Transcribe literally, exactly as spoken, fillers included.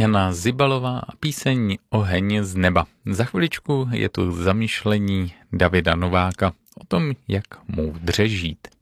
Jana Zibalová a píseň Oheň z neba. Za chviličku je tu zamyšlení Davida Nováka o tom, jak moudře žít.